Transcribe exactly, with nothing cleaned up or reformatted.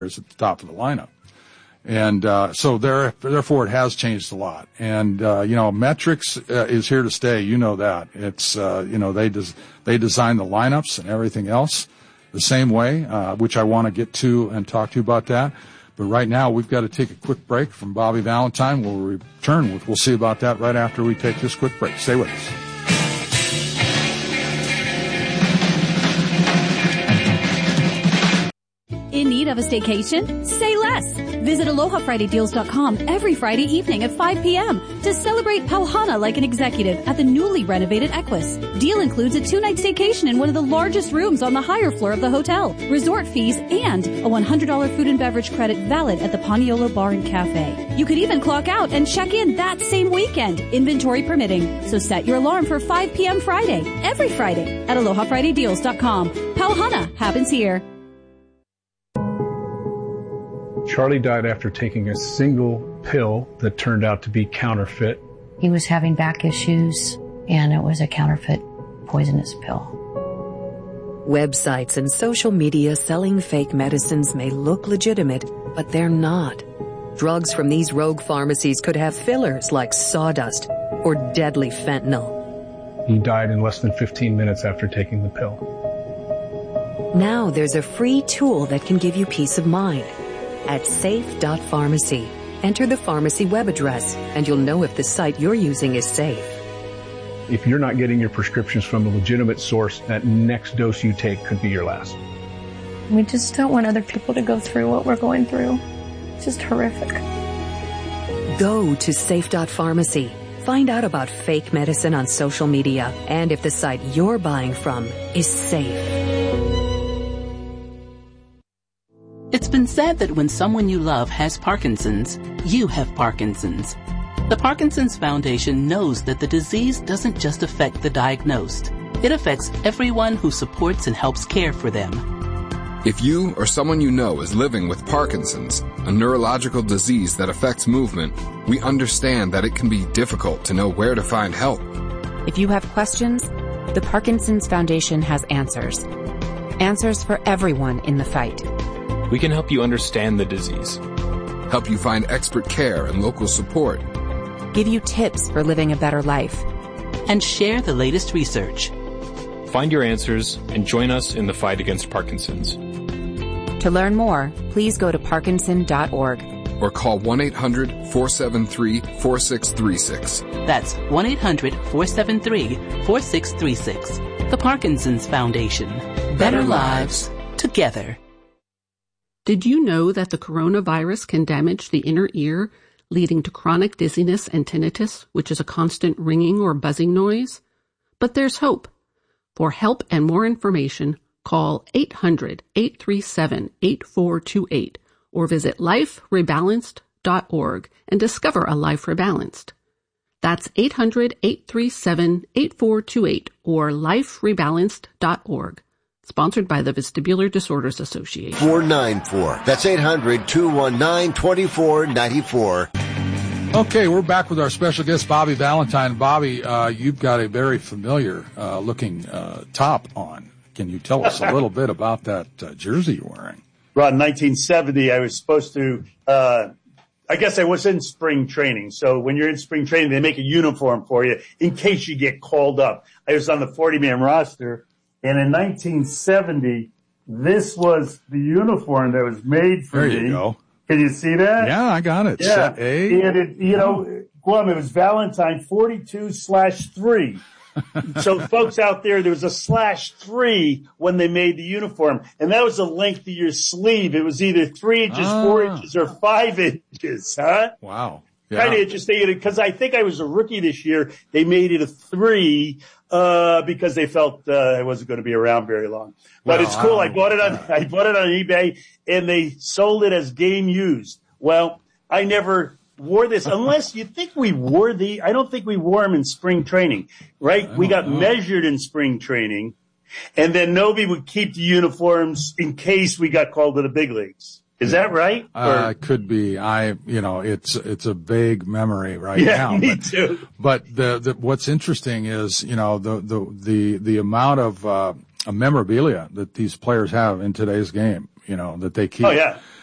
at the top of the lineup. And uh so there, therefore, it has changed a lot. And uh you know, metrics uh, is here to stay. You know that. It's uh you know, they des- they design the lineups and everything else the same way, uh which I want to get to and talk to you about that. But right now, we've got to take a quick break from Bobby Valentine. We'll return with, we'll see about that right after we take this quick break. Stay with us. In need of a staycation? Say less. Visit Aloha Friday Deals dot com every Friday evening at five p.m. to celebrate Pauhana like an executive at the newly renovated Equus. Deal includes a two-night staycation in one of the largest rooms on the higher floor of the hotel, resort fees, and a one hundred dollars food and beverage credit valid at the Paniolo Bar and Cafe. You could even clock out and check in that same weekend, inventory permitting. So set your alarm for five p.m. Friday, every Friday at Aloha Friday Deals dot com. Pauhana happens here. Charlie died after taking a single pill that turned out to be counterfeit. He was having back issues, and it was a counterfeit poisonous pill. Websites and social media selling fake medicines may look legitimate, but they're not. Drugs from these rogue pharmacies could have fillers like sawdust or deadly fentanyl. He died in less than fifteen minutes after taking the pill. Now there's a free tool that can give you peace of mind. At safe dot pharmacy, enter the pharmacy web address, and you'll know if the site you're using is safe. If you're not getting your prescriptions from a legitimate source, that next dose you take could be your last. We just don't want other people to go through what we're going through. It's just horrific. Go to safe dot pharmacy. Find out about fake medicine on social media and if the site you're buying from is safe. It's been said that when someone you love has Parkinson's, you have Parkinson's. The Parkinson's Foundation knows that the disease doesn't just affect the diagnosed. It affects everyone who supports and helps care for them. If you or someone you know is living with Parkinson's, a neurological disease that affects movement, we understand that it can be difficult to know where to find help. If you have questions, the Parkinson's Foundation has answers. Answers for everyone in the fight. We can help you understand the disease, help you find expert care and local support, give you tips for living a better life, and share the latest research. Find your answers and join us in the fight against Parkinson's. To learn more, please go to parkinson dot org or call one eight hundred four seven three four six three six. That's one eight hundred four seven three four six three six. The Parkinson's Foundation. Better lives together. Did you know that the coronavirus can damage the inner ear, leading to chronic dizziness and tinnitus, which is a constant ringing or buzzing noise? But there's hope. For help and more information, call eight hundred eight three seven eight four two eight or visit life rebalanced dot org and discover a life rebalanced. That's eight hundred eight three seven eight four two eight or life rebalanced dot org. Sponsored by the Vestibular Disorders Association. four nine four. That's eight hundred two one nine two four nine four. Okay, we're back with our special guest, Bobby Valentine. Bobby, uh, you've got a very familiar uh, looking uh, top on. Can you tell us a little bit about that uh, jersey you're wearing? Around nineteen seventy, I was supposed to, uh, I guess I was in spring training. So when you're in spring training, they make a uniform for you in case you get called up. I was on the forty-man roster. And in nineteen seventy, this was the uniform that was made for there me. There you go. Can you see that? Yeah, I got it. Yeah. A. And it, you know, Guam, it was Valentine forty-two slash three. So folks out there, there was a slash three when they made the uniform. And that was the length of your sleeve. It was either three inches, ah. four inches, or five inches, huh? Wow. Yeah. Kind of interesting because I think I was a rookie this year. They made it a three uh because they felt uh, I wasn't going to be around very long. But well, it's cool. I, I bought it on I bought it on eBay and they sold it as game used. Well, I never wore this unless you think we wore the. I don't think we wore them in spring training, right? We got know. measured in spring training, and then Nobi would keep the uniforms in case we got called to the big leagues. Is that right? Uh, it could be. I, you know, it's, it's a vague memory right yeah, now. Me but, too. But the, the, what's interesting is, you know, the, the, the, the amount of, uh, memorabilia that these players have in today's game, you know, that they keep. Oh, yeah.